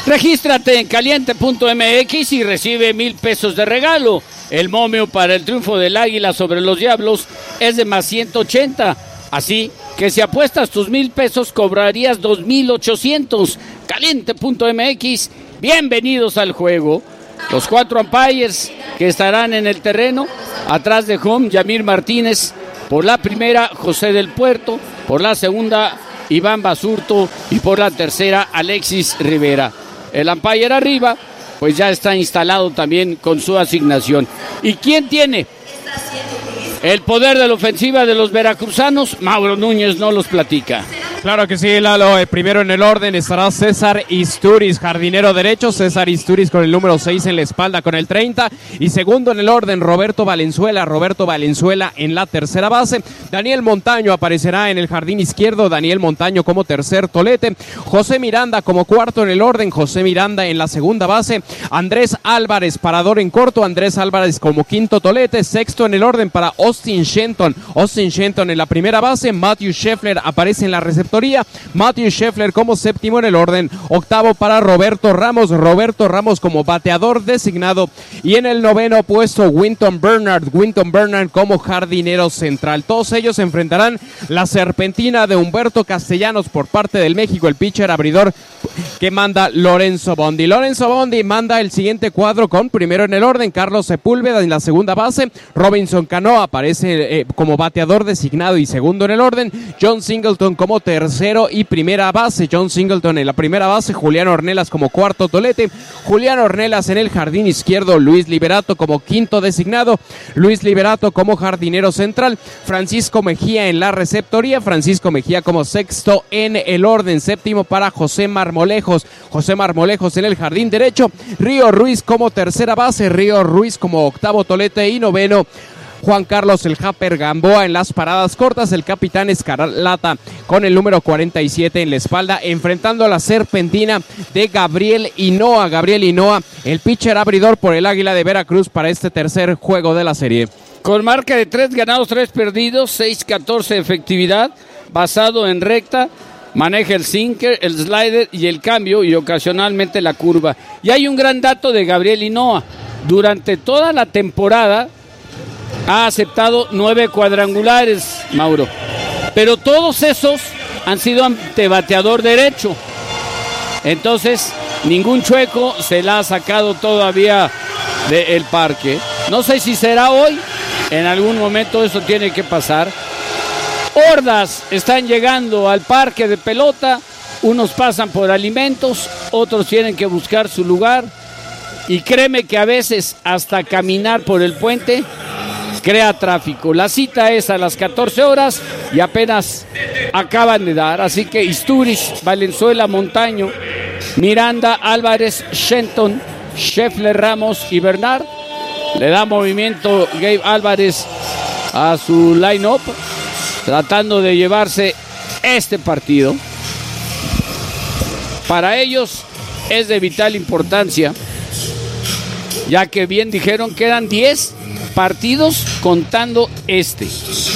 Regístrate en caliente.mx y recibe 1,000 pesos de regalo. El momio para el triunfo del Águila sobre los Diablos es de más 180. Así que si apuestas tus 1,000 pesos, cobrarías 2,800. Caliente.mx, bienvenidos al juego. Los 4 umpires que estarán en el terreno: atrás de home, Yamir Martínez; por la primera, José del Puerto; por la segunda, Iván Basurto; y por la tercera, Alexis Rivera. El umpire arriba, pues ya está instalado también con su asignación. ¿Y quién tiene el poder de la ofensiva de los veracruzanos? Mauro Núñez nos los platica. Claro que sí, Lalo. Primero en el orden estará César Isturiz, jardinero derecho. César Isturiz con el número 6 en la espalda con el 30. Y segundo en el orden, Roberto Valenzuela en la tercera base. Daniel Montaño aparecerá en el jardín izquierdo. Daniel Montaño como tercer tolete. José Miranda como cuarto en el orden. José Miranda en la segunda base. Andrés Álvarez, parador en corto. Andrés Álvarez como quinto tolete. Sexto en el orden para Austin Shenton. Austin Shenton en la primera base. Matthew Scheffler aparece en la receptoría. Matthew Scheffler como séptimo en el orden. Octavo para Roberto Ramos como bateador designado. Y en el noveno puesto, Winton Bernard como jardinero central. Todos ellos enfrentarán la serpentina de Humberto Castellanos por parte del México, el pitcher abridor que manda Lorenzo Bondi. Lorenzo Bondi manda el siguiente cuadro con primero en el orden Carlos Sepúlveda en la segunda base. Robinson Cano aparece como bateador designado y segundo en el orden. John Singleton como tercero y primera base. John Singleton en la primera base. Julián Ornelas como cuarto tolete. Julián Ornelas en el jardín izquierdo. Luis Liberato como quinto designado. Luis Liberato como jardinero central. Francisco Mejía en la receptoría. Francisco Mejía como sexto en el orden. Séptimo para José Marmolejos en el jardín derecho. Río Ruiz como tercera base. Río Ruiz como octavo tolete. Y noveno, Juan Carlos el Japper Gamboa en las paradas cortas. El capitán Escarlata con el número 47 en la espalda, enfrentando a la serpentina de Gabriel Hinoa, el pitcher abridor por el Águila de Veracruz para este tercer juego de la serie. Con marca de 3 ganados, 3 perdidos, 6.14 de efectividad, basado en recta. Maneja el sinker, el slider y el cambio, y ocasionalmente la curva. Y hay un gran dato de Gabriel Hinoa. Durante toda la temporada ha aceptado 9 cuadrangulares, Mauro. Pero todos esos han sido ante bateador derecho. Entonces, ningún chueco se la ha sacado todavía del parque. No sé si será hoy. En algún momento eso tiene que pasar. Hordas están llegando al parque de pelota. Unos pasan por alimentos, otros tienen que buscar su lugar. Y créeme que a veces hasta caminar por el puente crea tráfico. La cita es a las 14 horas y apenas acaban de dar. Así que Isturiz, Valenzuela, Montaño, Miranda, Álvarez, Shenton, Scheffler, Ramos y Bernard. Le da movimiento Gabe Álvarez a su line-up, tratando de llevarse este partido. Para ellos es de vital importancia, ya que bien dijeron, quedan 10 partidos contando este.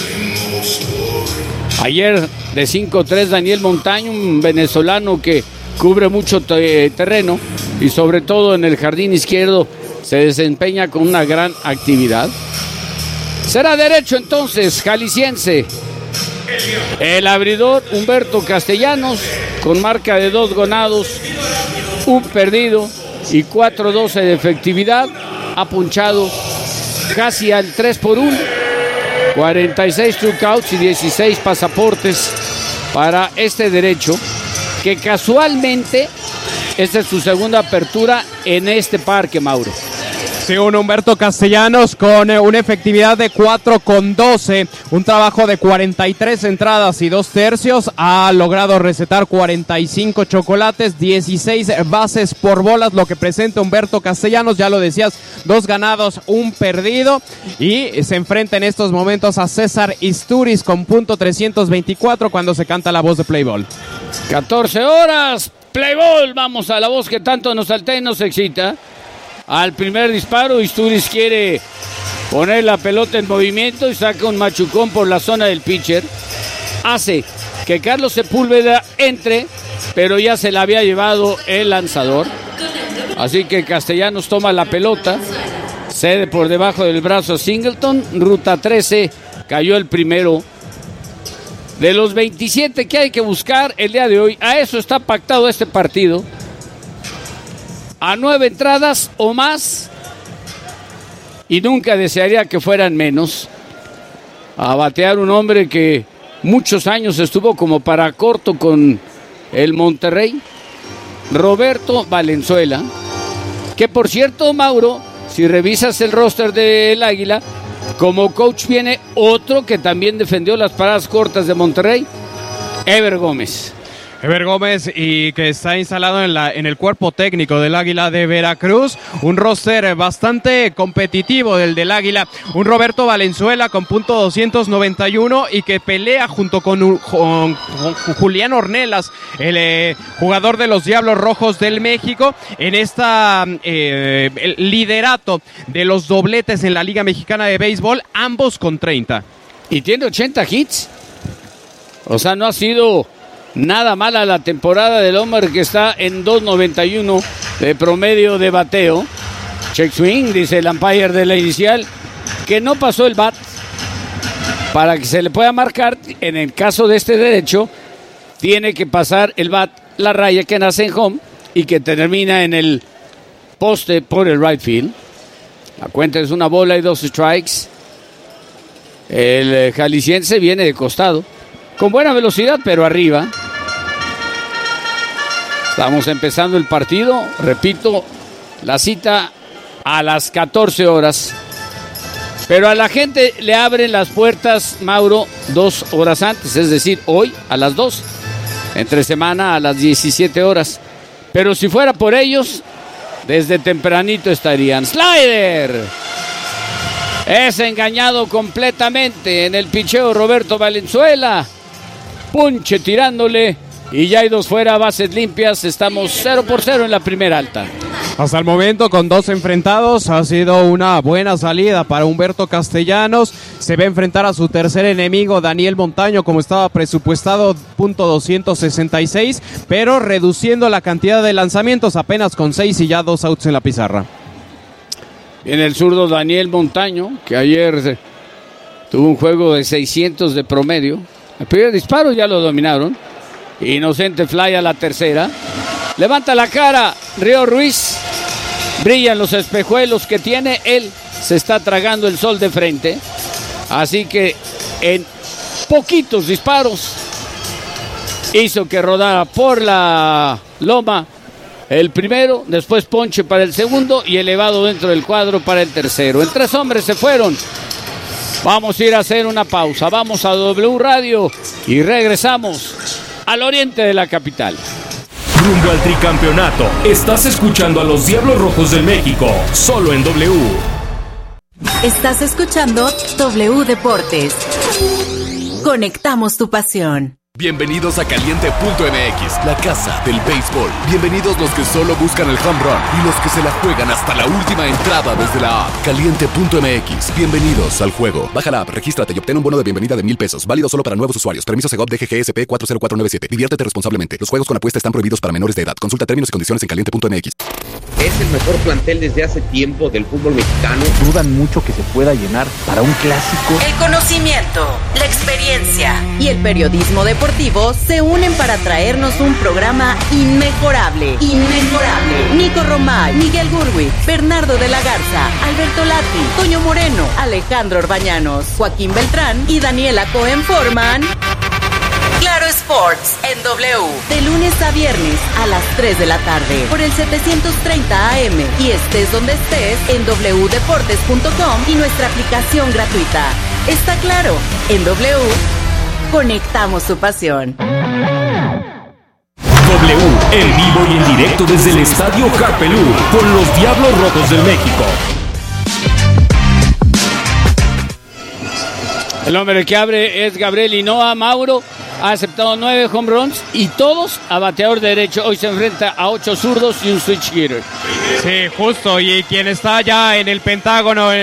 Ayer de 5-3 Daniel Montaño, un venezolano que cubre mucho terreno y sobre todo en el jardín izquierdo se desempeña con una gran actividad. Será derecho entonces jalisciense. El abridor Humberto Castellanos con marca de 2 ganados, 1 perdido y 4.12 de efectividad. Ha punchado casi al 3-por-1, 46 strikeouts y 16 pasaportes para este derecho, que casualmente esta es su segunda apertura en este parque, Mauro. Sí, un Humberto Castellanos con una efectividad de 4.12, un trabajo de 43 entradas y 2 tercios, ha logrado recetar 45 chocolates, 16 bases por bolas, lo que presenta Humberto Castellanos, ya lo decías, 2 ganados, 1 perdido, y se enfrenta en estos momentos a César Isturiz con punto 324 cuando se canta la voz de Play Ball. 14 horas, Play Ball, vamos a la voz que tanto nos altea y nos excita. Al primer disparo, Isturiz quiere poner la pelota en movimiento y saca un machucón por la zona del pitcher. Hace que Carlos Sepúlveda entre, pero ya se la había llevado el lanzador. Así que Castellanos toma la pelota, cede por debajo del brazo a Singleton, ruta 13, cayó el primero. De los 27 que hay que buscar el día de hoy, a eso está pactado este partido. A 9 entradas o más, y nunca desearía que fueran menos. A batear un hombre que muchos años estuvo como para corto con el Monterrey, Roberto Valenzuela, que por cierto, Mauro, si revisas el roster del Águila, como coach viene otro que también defendió las paradas cortas de Monterrey, Ever Gómez. Ever Gómez, y que está instalado en el cuerpo técnico del Águila de Veracruz. Un roster bastante competitivo del Águila. Un Roberto Valenzuela con punto 291 y que pelea junto con Julián Ornelas, el jugador de los Diablos Rojos del México, en el liderato de los dobletes en la Liga Mexicana de Béisbol, ambos con 30. Y tiene 80 hits. O sea, no ha sido nada mala la temporada del hombre, que está en 2.91 de promedio de bateo. Check swing, dice el umpire de la inicial, que no pasó el bat para que se le pueda marcar. En el caso de este derecho, tiene que pasar el bat la raya que nace en home y que termina en el poste por el right field. La cuenta es una bola y 2 strikes. El jalisciense viene de costado, con buena velocidad, pero arriba. Estamos empezando el partido. Repito, la cita a las 14 horas. Pero a la gente le abren las puertas, Mauro, 2 horas antes. Es decir, hoy a las 2. Entre semana a las 17 horas. Pero si fuera por ellos, desde tempranito estarían. ¡Slider! Es engañado completamente en el picheo Roberto Valenzuela. Punche tirándole y ya hay 2 fuera, bases limpias. Estamos 0-0 en la primera alta. Hasta el momento, con 2 enfrentados, ha sido una buena salida para Humberto Castellanos. Se va a enfrentar a su tercer enemigo, Daniel Montaño, como estaba presupuestado, punto 266, pero reduciendo la cantidad de lanzamientos, apenas con 6 y ya 2 outs en la pizarra. Viene el zurdo Daniel Montaño, que ayer tuvo un juego de 600 de promedio. El primer disparo ya lo dominaron. Inocente fly a la tercera. Levanta la cara Río Ruiz. Brillan los espejuelos que tiene. Él se está tragando el sol de frente. Así que en poquitos disparos hizo que rodara por la loma el primero, después ponche para el segundo y elevado dentro del cuadro para el tercero. En 3 hombres se fueron. Vamos a ir a hacer una pausa. Vamos a W Radio y regresamos al oriente de la capital. Rumbo al tricampeonato. Estás escuchando a los Diablos Rojos del México, solo en W. Estás escuchando W Deportes. Conectamos tu pasión. Bienvenidos a Caliente.mx, la casa del béisbol. Bienvenidos los que solo buscan el home run y los que se la juegan hasta la última entrada desde la app. Caliente.mx, bienvenidos al juego. Baja la app, regístrate y obtén un bono de bienvenida de $1,000. Válido solo para nuevos usuarios. Permiso Segov DGGSP 40497. Diviértete responsablemente. Los juegos con apuesta están prohibidos para menores de edad. Consulta términos y condiciones en Caliente.mx. Es el mejor plantel desde hace tiempo del fútbol mexicano. Dudan mucho que se pueda llenar para un clásico. El conocimiento, la experiencia y el periodismo deportivo se unen para traernos un programa inmejorable. Nico Romay, Miguel Gurwi, Bernardo de la Garza, Alberto Lati, Toño Moreno, Alejandro Orbañanos, Joaquín Beltrán y Daniela Cohen forman Claro Sports en W, de lunes a viernes a las 3 de la tarde por el 730 AM y estés donde estés en wdeportes.com y nuestra aplicación gratuita. Está claro, en W conectamos su pasión. W, en vivo y en directo desde el Estadio Harpelú con los Diablos Rojos del México. El hombre que abre es Gabriel Hinoa. Mauro ha aceptado 9 home runs y todos a bateador derecho. Hoy se enfrenta a 8 zurdos y un switch hitter. Sí, justo. Y quien está ya en el Pentágono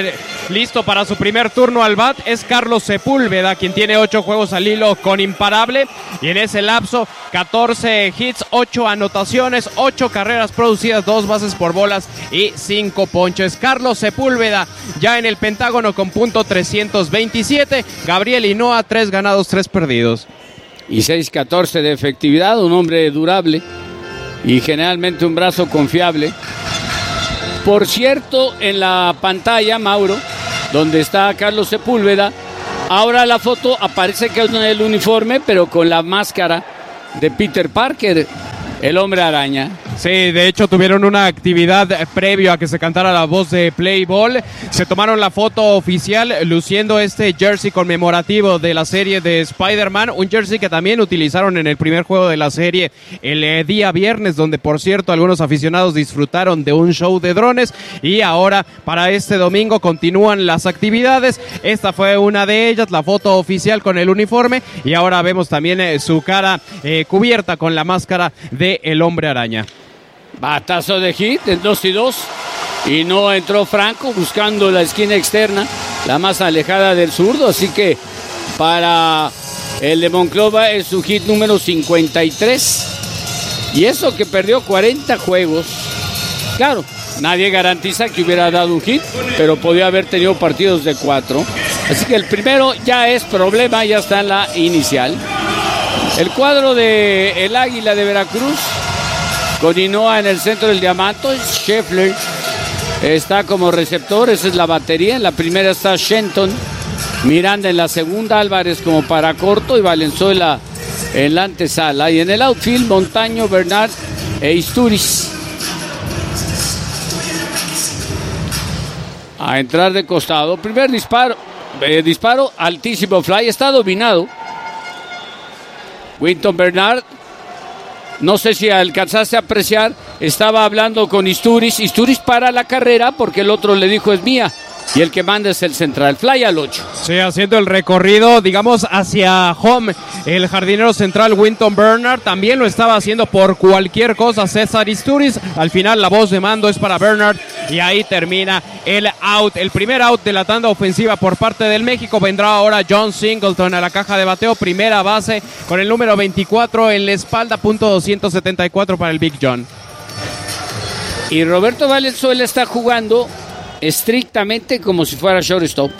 listo para su primer turno al bat es Carlos Sepúlveda, quien tiene 8 juegos al hilo con imparable, y en ese lapso 14 hits, 8 anotaciones, 8 carreras producidas, 2 bases por bolas y 5 ponches. Carlos Sepúlveda ya en el Pentágono con punto 327. Gabriel Hinoa, 3 ganados, 3 perdidos. Y 6.14 de efectividad, un hombre durable y generalmente un brazo confiable. Por cierto, en la pantalla, Mauro, donde está Carlos Sepúlveda, ahora la foto aparece que es el uniforme, pero con la máscara de Peter Parker, el hombre araña. Sí, de hecho tuvieron una actividad previo a que se cantara la voz de Play Ball. Se tomaron la foto oficial luciendo este jersey conmemorativo de la serie de Spider-Man, un jersey que también utilizaron en el primer juego de la serie el día viernes, donde por cierto algunos aficionados disfrutaron de un show de drones, y ahora para este domingo continúan las actividades. Esta fue una de ellas, la foto oficial con el uniforme, y ahora vemos también su cara cubierta con la máscara de el hombre araña. Batazo de hit en 2-2 y no entró Franco buscando la esquina externa, la más alejada del zurdo, así que para el de Monclova es su hit número 53, y eso que perdió 40 juegos. Claro, nadie garantiza que hubiera dado un hit, pero podía haber tenido partidos de 4, así que el primero ya es problema, ya está en la inicial. El cuadro de el Águila de Veracruz con Hinoa en el centro del diamante. Scheffler está como receptor, esa es la batería. En la primera está Shenton, Miranda en la segunda, Álvarez como para corto y Valenzuela en la antesala. Y en el outfield, Montaño, Bernard e Isturiz. A entrar de costado. Primer disparo, altísimo fly, está dominado. Winton Bernard, no sé si alcanzaste a apreciar, estaba hablando con Isturiz. Isturiz para la carrera porque el otro le dijo es mía, y el que manda es el central. Fly al 8. Sí, haciendo el recorrido, digamos, hacia home. El jardinero central Winton Bernard también lo estaba haciendo por cualquier cosa. César Isturiz, al final la voz de mando es para Bernard, y ahí termina el out. El primer out de la tanda ofensiva por parte del México. Vendrá ahora John Singleton a la caja de bateo, primera base con el número 24 en la espalda, punto 274 para el Big John. Y Roberto Valenzuela está jugando estrictamente como si fuera shortstop.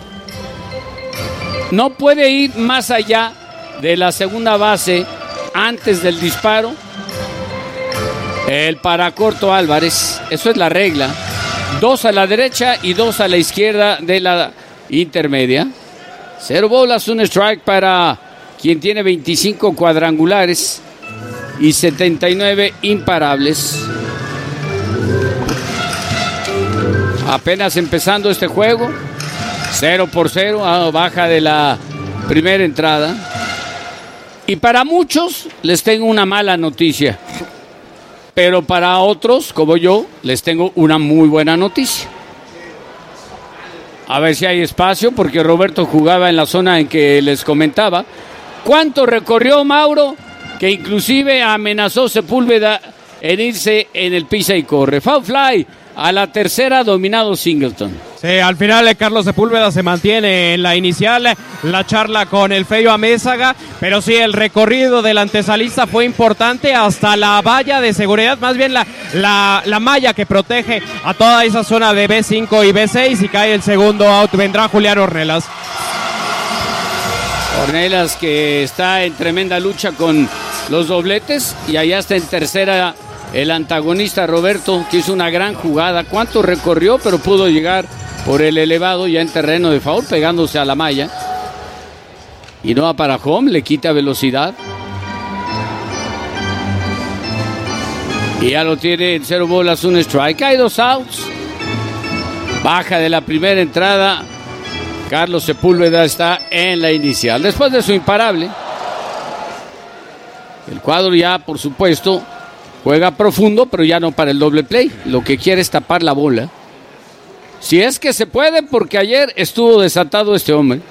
No puede ir más allá de la segunda base antes del disparo. El paracorto Álvarez, eso es la regla. 2 a la derecha y 2 a la izquierda de la intermedia. 0 bolas, 1 strike para quien tiene 25 cuadrangulares y 79 imparables. Apenas empezando este juego, 0-0, baja de la primera entrada. Y para muchos les tengo una mala noticia, pero para otros, como yo, les tengo una muy buena noticia. A ver si hay espacio, porque Roberto jugaba en la zona en que les comentaba. ¿Cuánto recorrió Mauro? Que inclusive amenazó Sepúlveda en irse en el pisa y corre. Foul fly. A la tercera, dominado Singleton. Sí, al final Carlos Sepúlveda se mantiene en la inicial, la charla con el Feyo Amézaga, pero sí, el recorrido del antesalista fue importante hasta la valla de seguridad, más bien la malla que protege a toda esa zona de B5 y B6, y cae el segundo out. Vendrá Julián Ornelas. Ornelas, que está en tremenda lucha con los dobletes, y allá está en tercera el antagonista Roberto, que hizo una gran jugada. ¿Cuánto recorrió? Pero pudo llegar por el elevado ya en terreno de foul, pegándose a la malla. Y no va para home, le quita velocidad. Y ya lo tiene en 0 bolas, 1 strike. Hay 2 outs. Baja de la primera entrada. Carlos Sepúlveda está en la inicial. Después de su imparable, el cuadro ya, por supuesto, juega profundo, pero ya no para el doble play. Lo que quiere es tapar la bola. Si es que se puede, porque ayer estuvo desatado este hombre.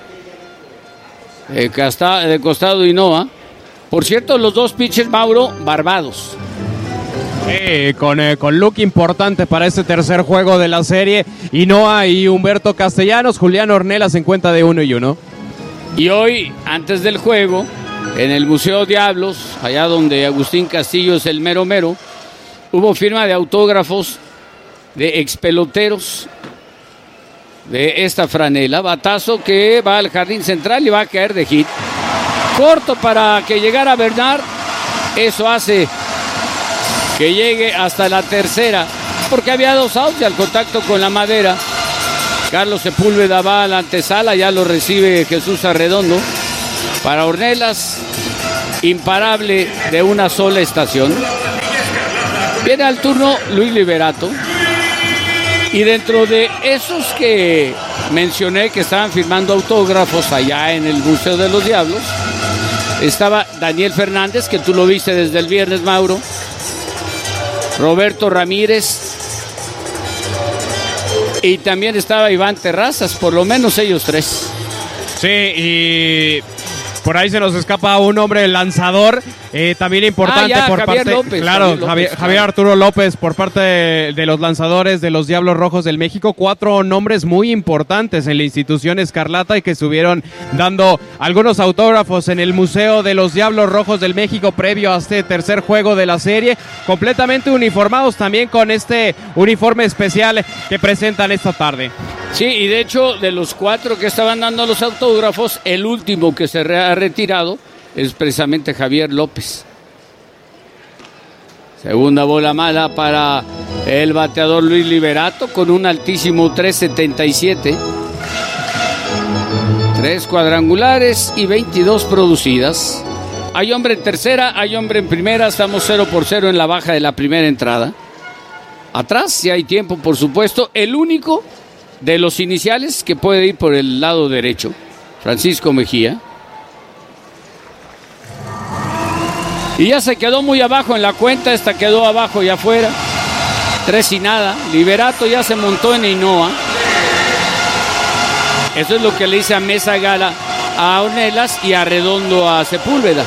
De costado Hinoa. Por cierto, los dos pitchers, Mauro, barbados. Con look importante para este tercer juego de la serie. Hinoa y Humberto Castellanos. Julián Ornelas en cuenta de 1-1. Y hoy, antes del juego, en el Museo Diablos, allá donde Agustín Castillo es el mero mero, hubo firma de autógrafos de expeloteros de esta franela. Batazo que va al jardín central y va a caer de hit. Corto para que llegara Bernard. Eso hace que llegue hasta la tercera, porque había 2 outs y al contacto con la madera. Carlos Sepúlveda va a la antesala, ya lo recibe Jesús Arredondo. Para Ornelas, imparable de una sola estación. Viene al turno Luis Liberato. Y dentro de esos que mencioné que estaban firmando autógrafos allá en el Museo de los Diablos, estaba Daniel Fernández, que tú lo viste desde el viernes, Mauro. Roberto Ramírez. Y también estaba Iván Terrazas, por lo menos ellos 3. Sí, y por ahí se nos escapa un hombre lanzador, también importante por Javier parte, López, claro, Javier Arturo López por parte de los lanzadores de los Diablos Rojos del México. 4 nombres muy importantes en la institución escarlata y que estuvieron dando algunos autógrafos en el Museo de los Diablos Rojos del México previo a este tercer juego de la serie, completamente uniformados también con este uniforme especial que presentan esta tarde. Sí, y de hecho, de los 4 que estaban dando los autógrafos, el último que se ha retirado es precisamente Javier López. Segunda bola mala para el bateador Luis Liberato con un altísimo 3.77. 3 cuadrangulares y 22 producidas. Hay hombre en tercera, hay hombre en primera. Estamos 0-0 en la baja de la primera entrada. Atrás, si hay tiempo, por supuesto. El único de los iniciales que puede ir por el lado derecho, Francisco Mejía. Y ya se quedó muy abajo en la cuenta. Esta quedó abajo y afuera. 3-0. Liberato ya se montó en Hinoa. Eso es lo que le dice a Mesa Gala a Ornelas y a Redondo a Sepúlveda.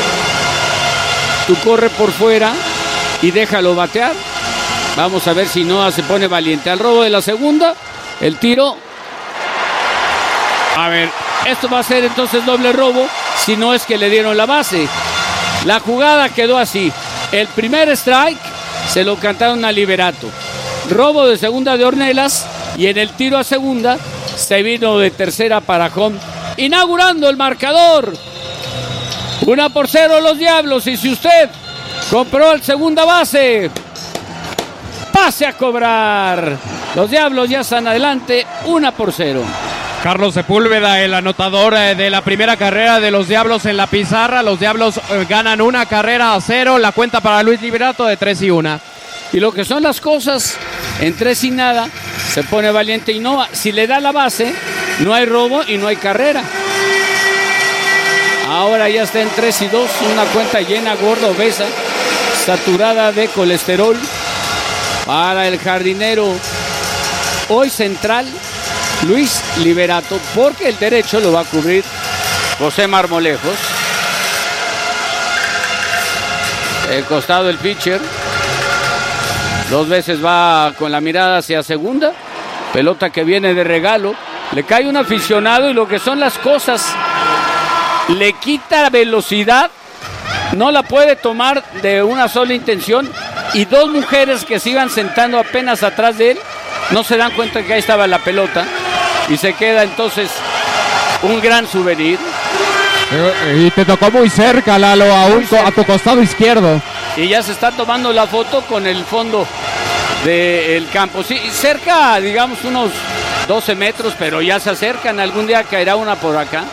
Tú corre por fuera y déjalo batear. Vamos a ver si Hinoa se pone valiente. Al robo de la segunda, el tiro. A ver, esto va a ser entonces doble robo, si no es que le dieron la base. La jugada quedó así. El primer strike se lo cantaron a Liberato. Robo de segunda de Ornelas y en el tiro a segunda se vino de tercera para home, inaugurando el marcador. 1-0 los Diablos. Y si usted compró el segunda base, pase a cobrar. Los Diablos ya están adelante, 1-0. Carlos Sepúlveda, el anotador de la primera carrera de los Diablos en la pizarra. Los Diablos ganan 1-0. La cuenta para Luis Liberato de 3-1. Y lo que son las cosas, en 3-0, se pone valiente Hinoa. Si le da la base, no hay robo y no hay carrera. Ahora ya está en 3-2, una cuenta llena, gorda, obesa, saturada de colesterol. Para el jardinero, hoy central, Luis Liberato, porque el derecho lo va a cubrir José Marmolejos. El costado del pitcher. 2 veces va con la mirada hacia segunda. Pelota que viene de regalo. Le cae un aficionado y lo que son las cosas, le quita velocidad. No la puede tomar de una sola intención. Y 2 mujeres que se iban sentando apenas atrás de él no se dan cuenta que ahí estaba la pelota. Y se queda entonces un gran souvenir. Y te tocó muy cerca, Lalo, a tu costado izquierdo. Y ya se está tomando la foto con el fondo del campo. Sí, cerca, digamos, unos 12 metros, pero ya se acercan. Algún día caerá una por acá.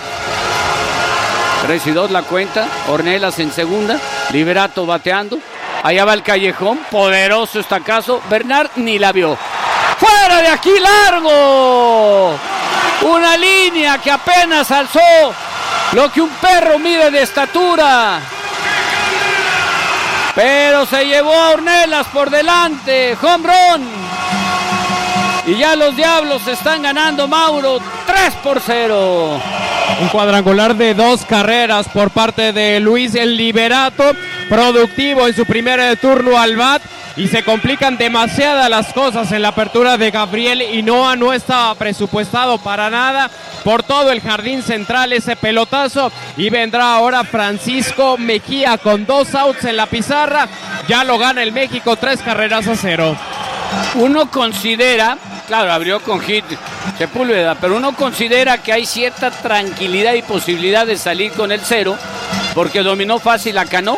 3-2 la cuenta. Ornelas en segunda. Liberato bateando. Allá va el callejón. Poderoso estacazo. Bernard ni la vio. ¡Fuera de aquí, largo! Una línea que apenas alzó lo que un perro mide de estatura. Pero se llevó a Ornelas por delante. Home run. Y ya los Diablos están ganando, Mauro, 3-0. Un cuadrangular de 2 carreras por parte de Luis el Liberato. Productivo en su primer turno al bat. y se complican demasiadas las cosas en la apertura de Gabriel Hinoa. No estaba presupuestado para nada por todo el jardín central ese pelotazo, y vendrá ahora Francisco Mejía con 2 outs en la pizarra. Ya lo gana el México 3-0. Uno considera, claro, abrió con hit Sepúlveda, pero uno considera que hay cierta tranquilidad y posibilidad de salir con el 0, porque dominó fácil a Cano.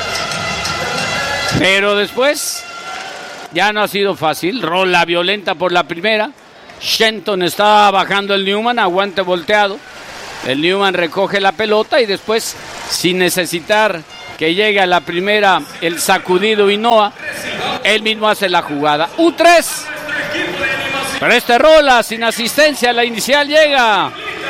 Pero después ya no ha sido fácil. Rola violenta por la primera. Shenton está bajando el Newman, aguante volteado. El Newman recoge la pelota y después, sin necesitar que llegue a la primera el sacudido Hinoa, él mismo hace la jugada. U3. Pero Rola sin asistencia, la inicial llega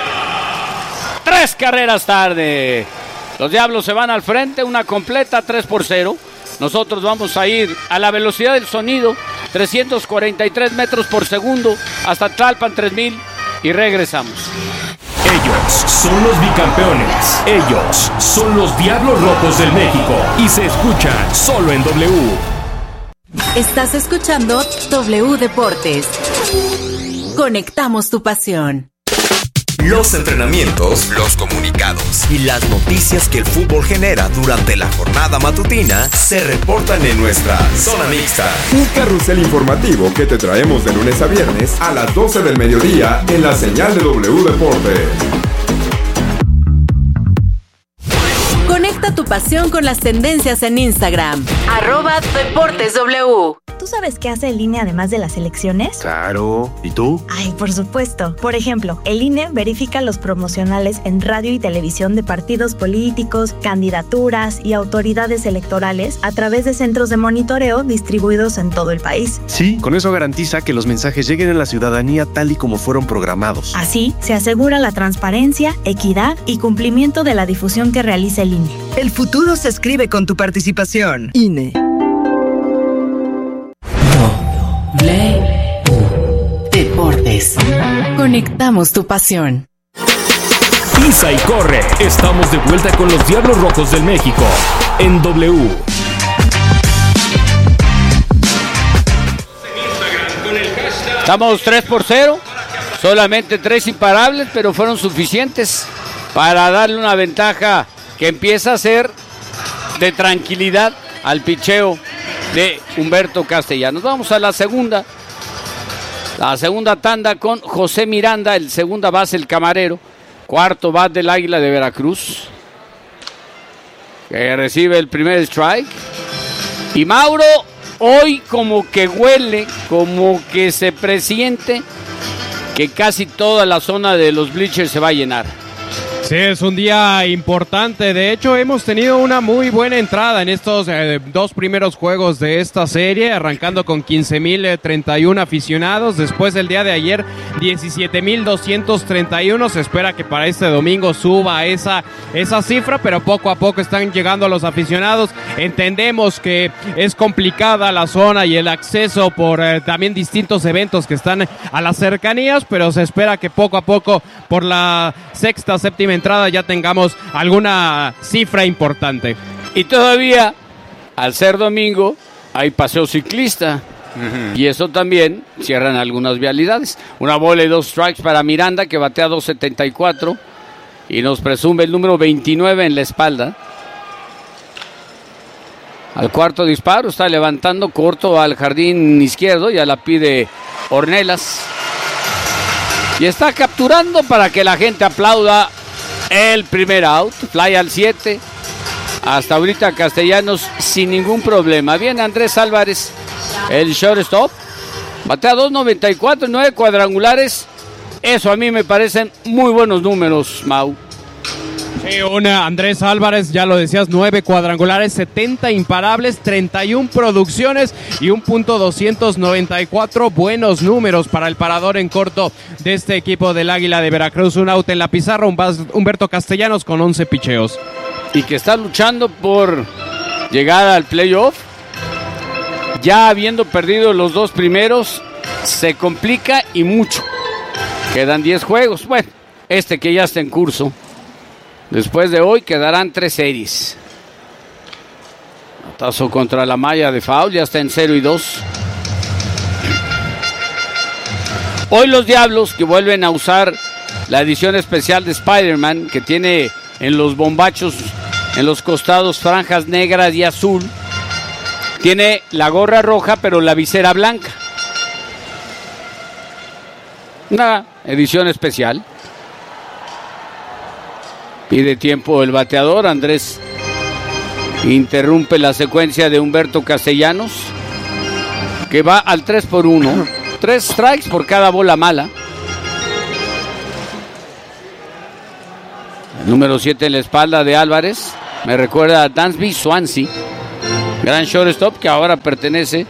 3 carreras tarde. Los Diablos se van al frente, una completa, 3-0. Nosotros vamos a ir a la velocidad del sonido, 343 metros por segundo, hasta Tlalpan 3000, y regresamos. Ellos son los bicampeones. Ellos son los Diablos Rojos del México. Y se escuchan solo en W. Estás escuchando W Deportes. Conectamos tu pasión. Los entrenamientos, los comunicados y las noticias que el fútbol genera durante la jornada matutina se reportan en nuestra Zona Mixta. Un carrusel informativo que te traemos de lunes a viernes a las 12 del mediodía en la señal de W Deportes. Conecta tu pasión con las tendencias en Instagram. @DeportesW. ¿Tú sabes qué hace el INE además de las elecciones? Claro. ¿Y tú? Ay, por supuesto. Por ejemplo, el INE verifica los promocionales en radio y televisión de partidos políticos, candidaturas y autoridades electorales a través de centros de monitoreo distribuidos en todo el país. Sí, con eso garantiza que los mensajes lleguen a la ciudadanía tal y como fueron programados. Así, se asegura la transparencia, equidad y cumplimiento de la difusión que realiza el INE. El futuro se escribe con tu participación. INE. Deportes. Conectamos tu pasión. Pisa y corre. Estamos de vuelta con los Diablos Rojos del México en W. Estamos 3-0. Solamente 3 imparables, pero fueron suficientes para darle una ventaja que empieza a ser de tranquilidad al picheo de Humberto Castellanos. Vamos a la segunda tanda con José Miranda, el segunda base, el camarero, cuarto bat del Águila de Veracruz, que recibe el primer strike. Y Mauro hoy como que huele, como que se presiente que casi toda la zona de los bleachers se va a llenar. Sí, es un día importante. De hecho, hemos tenido una muy buena entrada en estos 2 primeros juegos de esta serie, arrancando con 15,031 aficionados. Después del día de ayer, 17,231. Se espera que para este domingo suba esa cifra, pero poco a poco están llegando los aficionados. Entendemos que es complicada la zona y el acceso por también distintos eventos que están a las cercanías, pero se espera que poco a poco, por la sexta, séptima entrada, ya tengamos alguna cifra importante. Y todavía, al ser domingo, hay paseo ciclista. Y eso también cierran algunas vialidades. Una bola y 2 strikes para Miranda, que batea 2.74 y nos presume el número 29 en la espalda. Al cuarto disparo, está levantando corto al jardín izquierdo, ya la pide Ornelas. Y está capturando para que la gente aplauda el primer out. Fly al 7. Hasta ahorita Castellanos sin ningún problema. Viene Andrés Álvarez, el shortstop. Batea 2.94, 9 cuadrangulares. Eso a mí me parecen muy buenos números, Mau. Sí, Andrés Álvarez, ya lo decías, 9 cuadrangulares, 70 imparables, 31 producciones y un .294. Buenos números para el parador en corto de este equipo del Águila de Veracruz. Un out en la pizarra, Humberto Castellanos con 11 picheos. Y que está luchando por llegar al playoff. Ya habiendo perdido los 2 primeros, se complica y mucho. Quedan 10 juegos. Bueno, este que ya está en curso. Después de hoy quedarán 3 series. Batazo contra la malla de foul, ya está en 0-2. Hoy los Diablos, que vuelven a usar la edición especial de Spider-Man, que tiene en los bombachos, en los costados, franjas negras y azul. Tiene la gorra roja, pero la visera blanca. Una edición especial. Pide tiempo el bateador. Andrés interrumpe la secuencia de Humberto Castellanos, que va al 3-1. 3 strikes por cada bola mala. El número 7 en la espalda de Álvarez. Me recuerda a Dansby Swansea, gran shortstop que ahora pertenece.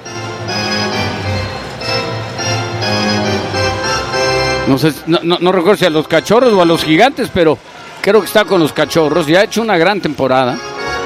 No recuerdo si a los Cachorros o a los Gigantes, pero creo que está con los Cachorros y ha hecho una gran temporada.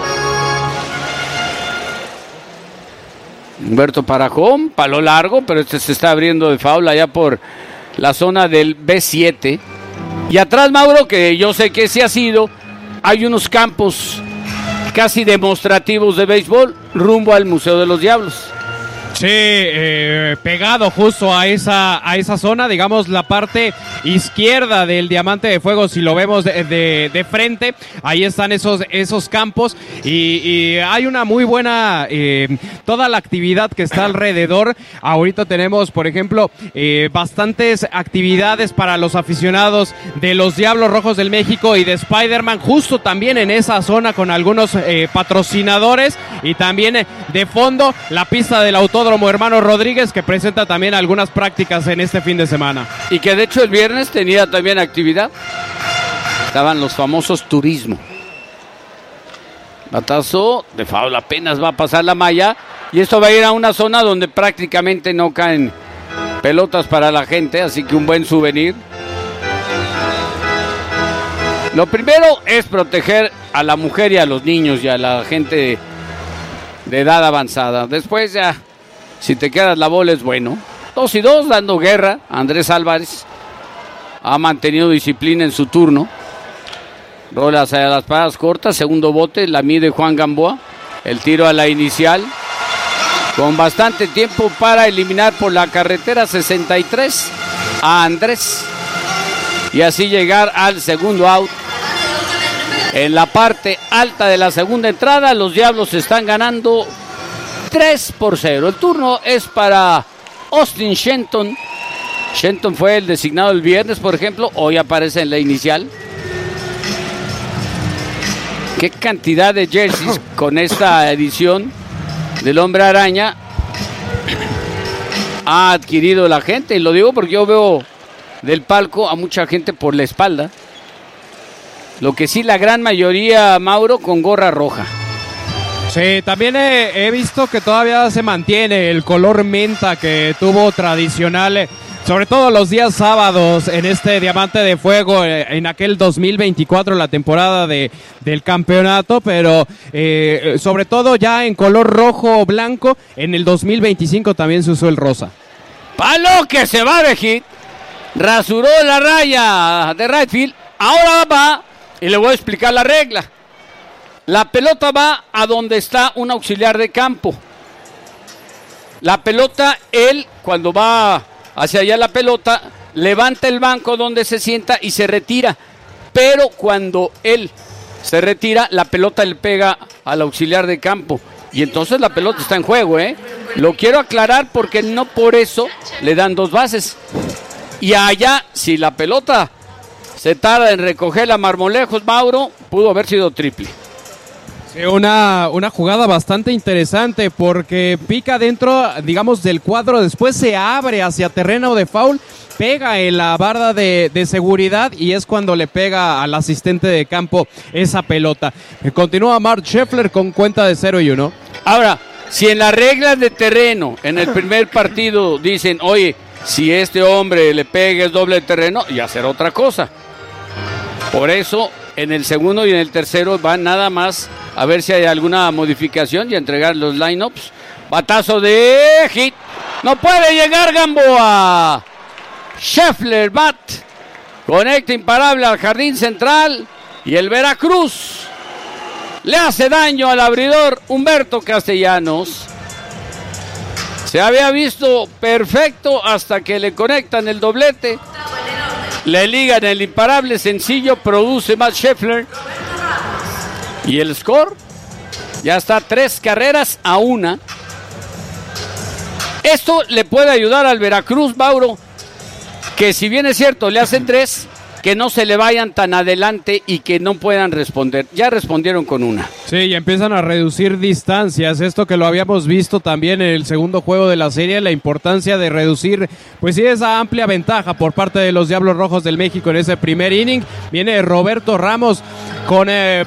Humberto para home, palo largo, pero este se está abriendo de foul allá por la zona del B7. Y atrás, Mauro, que yo sé que sí ha sido, hay unos campos casi demostrativos de béisbol rumbo al Museo de los Diablos. Sí, pegado justo a esa zona, digamos la parte izquierda del Diamante de Fuego, si lo vemos de frente, ahí están esos campos y hay una muy buena, toda la actividad que está alrededor. Ahorita tenemos, por ejemplo, bastantes actividades para los aficionados de los Diablos Rojos del México y de Spider-Man, justo también en esa zona con algunos patrocinadores, y también de fondo la pista del Autódromo Hermano Rodríguez, que presenta también algunas prácticas en este fin de semana. Y que de hecho el viernes tenía también actividad. Estaban los famosos turismo. Batazo de foul, apenas va a pasar la malla. Y esto va a ir a una zona donde prácticamente no caen pelotas para la gente, así que un buen souvenir. Lo primero es proteger a la mujer y a los niños y a la gente de edad avanzada. Después ya, si te quedas la bola es bueno. 2-2, dando guerra. Andrés Álvarez ha mantenido disciplina en su turno. Rola hacia las paradas cortas. Segundo bote, la mide Juan Gamboa. El tiro a la inicial, con bastante tiempo para eliminar por la carretera 63 a Andrés. Y así llegar al segundo out. En la parte alta de la segunda entrada, los Diablos están ganando 3-0. El turno es para Austin Shenton. Shenton fue el designado el viernes, por ejemplo. Hoy aparece en la inicial. Qué cantidad de jerseys con esta edición del Hombre Araña ha adquirido la gente. Y lo digo porque yo veo del palco a mucha gente por la espalda. Lo que sí, la gran mayoría, Mauro, con gorra roja. Sí, también he visto que todavía se mantiene el color menta que tuvo tradicional, sobre todo los días sábados en este Diamante de Fuego, en aquel 2024, la temporada del campeonato, pero sobre todo ya en color rojo blanco. En el 2025 también se usó el rosa. Palo que se va de hit, rasuró la raya de right field. Ahora va, y le voy a explicar la regla. La pelota va a donde está un auxiliar de campo. La pelota, él, cuando va hacia allá la pelota, levanta el banco donde se sienta y se retira. Pero cuando él se retira, la pelota le pega al auxiliar de campo. Y entonces la pelota está en juego, ¿eh? Lo quiero aclarar porque no por eso le dan 2 bases. Y allá, si la pelota se tarda en recoger la Marmolejos, Mauro, pudo haber sido triple. Sí, una jugada bastante interesante porque pica dentro, digamos, del cuadro, después se abre hacia terreno de foul, pega en la barda de seguridad y es cuando le pega al asistente de campo esa pelota. Continúa Mark Scheffler con cuenta de 0-1. Ahora, si en las reglas de terreno, en el primer partido dicen, oye, si este hombre le pega el doble de terreno, ya será otra cosa. Por eso, en el segundo y en el tercero van nada más a ver si hay alguna modificación y a entregar los lineups. Batazo de hit. No puede llegar Gamboa. Scheffler bat. Conecta imparable al jardín central. Y el Veracruz Le hace daño al abridor Humberto Castellanos. Se había visto perfecto hasta que le conectan el doblete. Le ligan el imparable sencillo, produce Matt Scheffler. Y el score ya está 3-1. Esto le puede ayudar al Veracruz, Mauro, que si bien es cierto, le hacen 3, que no se le vayan tan adelante y que no puedan responder. Ya respondieron con una. Sí, y empiezan a reducir distancias. Esto que lo habíamos visto también en el segundo juego de la serie, la importancia de reducir, pues sí, esa amplia ventaja por parte de los Diablos Rojos del México en ese primer inning. Viene Roberto Ramos con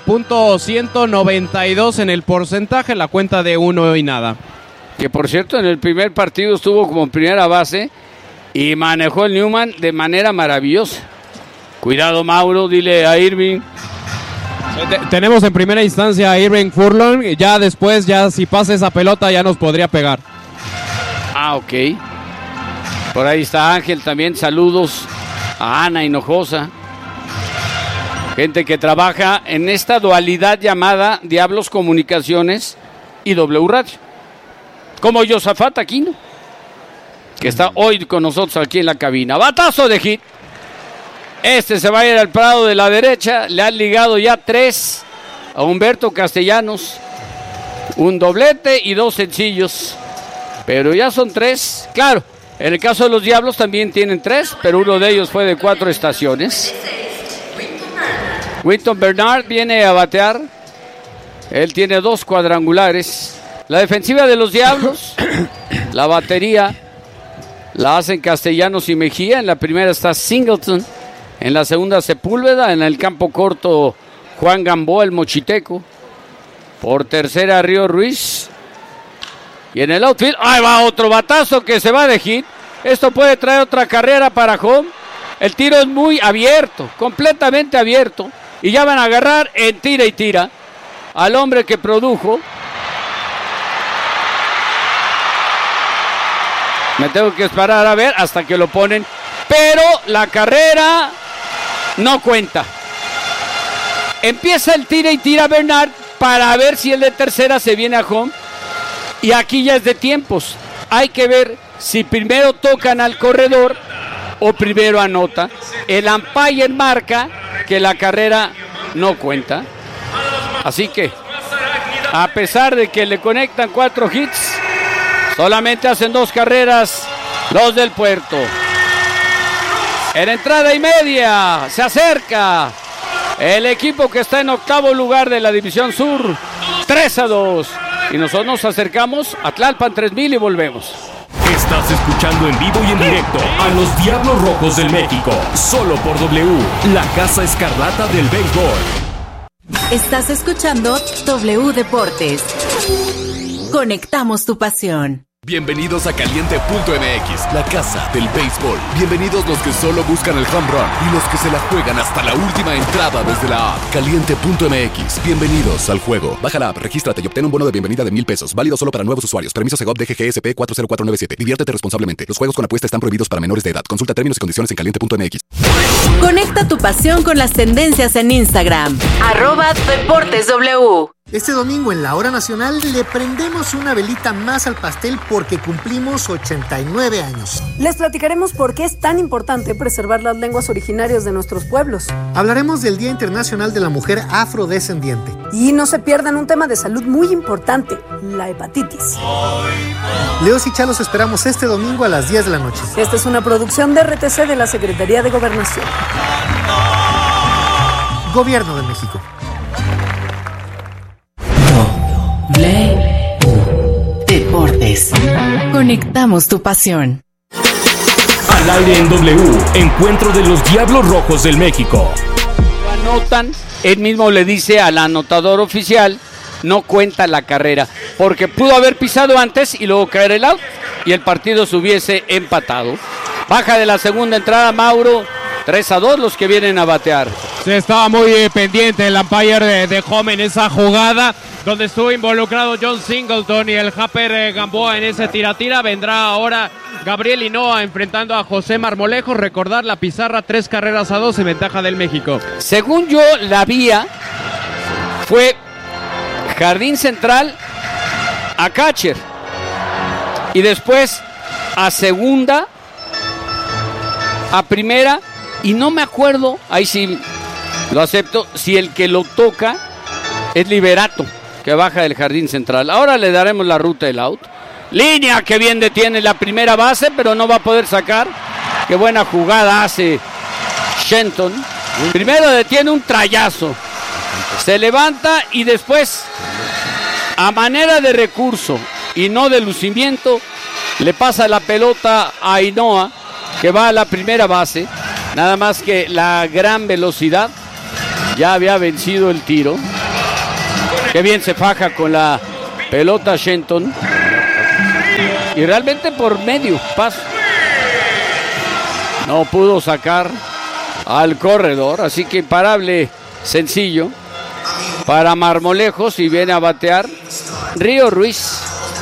.192 en el porcentaje, la cuenta de 1 y nada. Que por cierto, en el primer partido estuvo como primera base y manejó el Newman de manera maravillosa. Cuidado, Mauro, dile a Irving. Tenemos en primera instancia a Irving Furlong. Ya después, ya si pasa esa pelota, ya nos podría pegar. Ah, ok. Por ahí está Ángel también. Saludos a Ana Hinojosa. Gente que trabaja en esta dualidad llamada Diablos Comunicaciones y W Radio. Como Josafat Aquino, que está hoy con nosotros aquí en la cabina. Batazo de hit. Este se va a ir al prado de la derecha. Le han ligado ya 3 a Humberto Castellanos. Un doblete y 2 sencillos. Pero ya son 3. Claro, en el caso de los Diablos también tienen 3, pero uno de ellos fue de 4 estaciones. Winton Bernard viene a batear. Él tiene 2 cuadrangulares. La defensiva de los Diablos, la batería, la hacen Castellanos y Mejía. En la primera está Singleton. En la segunda, Sepúlveda. En el campo corto, Juan Gamboa, el mochiteco. Por tercera, Río Ruiz. Y en el outfield, ahí va otro batazo que se va de hit. Esto puede traer otra carrera para home. El tiro es muy abierto, completamente abierto. Y ya van a agarrar en tira y tira al hombre que produjo. Me tengo que esperar a ver hasta que lo ponen. Pero la carrera no cuenta. Empieza el tira y tira Bernard para ver si el de tercera se viene a home. Y aquí ya es de tiempos. Hay que ver si primero tocan al corredor o primero anota. El umpire marca que la carrera no cuenta. Así que, a pesar de que le conectan 4 hits, solamente hacen 2 carreras los del Puerto. En entrada y media se acerca el equipo que está en octavo lugar de la División Sur, 3-2. Y nosotros nos acercamos a Tlalpan 3000 y volvemos. Estás escuchando en vivo y en directo a los Diablos Rojos del México, solo por W, la Casa Escarlata del Béisbol. Estás escuchando W Deportes. Conectamos tu pasión. Bienvenidos a Caliente.mx, la casa del béisbol. Bienvenidos los que solo buscan el home run y los que se la juegan hasta la última entrada desde la app. Caliente.mx, bienvenidos al juego. Baja la app, regístrate y obtén un bono de bienvenida de $1,000. Válido solo para nuevos usuarios. Permiso Segov DGGSP 40497. Diviértete responsablemente. Los juegos con apuesta están prohibidos para menores de edad. Consulta términos y condiciones en Caliente.mx. Conecta tu pasión con las tendencias en Instagram. @DeportesW. Este domingo en la Hora Nacional le prendemos una velita más al pastel porque cumplimos 89 años. Les platicaremos por qué es tan importante preservar las lenguas originarias de nuestros pueblos. Hablaremos del Día Internacional de la Mujer Afrodescendiente. Y no se pierdan un tema de salud muy importante, la hepatitis. Leos y Chalos esperamos este domingo a las 10 de la noche. Esta es una producción de RTC de la Secretaría de Gobernación. Gobierno de México. Deportes. Conectamos tu pasión. Al aire en W, encuentro de los Diablos Rojos del México. Anotan, él mismo le dice al anotador oficial, no cuenta la carrera, porque pudo haber pisado antes y luego caer el out y el partido se hubiese empatado. Baja de la segunda entrada Mauro, 3-2 los que vienen a batear. Se estaba muy pendiente el umpire de home en esa jugada donde estuvo involucrado John Singleton y el Japper Gamboa en ese tira-tira. Vendrá ahora Gabriel Hinoa enfrentando a José Marmolejo. Recordar la pizarra, 3-2 en ventaja del México. Según yo, la vía fue jardín central a catcher. Y después a segunda, a primera. Y no me acuerdo, ahí sí lo acepto, si el que lo toca es Liberato, que baja del jardín central. Ahora le daremos la ruta del out. Línea que bien detiene la primera base, pero no va a poder sacar. Qué buena jugada hace Shenton. Primero detiene un trayazo. Se levanta y después, a manera de recurso y no de lucimiento, le pasa la pelota a Ainoa, que va a la primera base. Nada más que la gran velocidad ya había vencido el tiro. Qué bien se faja con la pelota Shenton. Y realmente por medio paso. No pudo sacar al corredor. Así que imparable sencillo para Marmolejos. Y viene a batear Río Ruiz,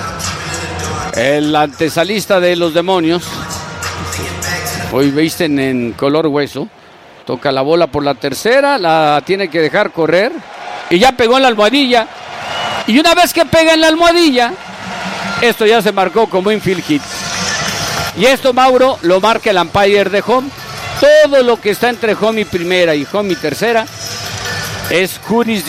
el antesalista de los demonios. Hoy visten en color hueso. Toca la bola por la tercera. La tiene que dejar correr. Y ya pegó en la almohadilla. Y una vez que pega en la almohadilla, esto ya se marcó como infield hit. Y esto, Mauro, lo marca el umpire de home. Todo lo que está entre home y primera y home y tercera es jurisdicción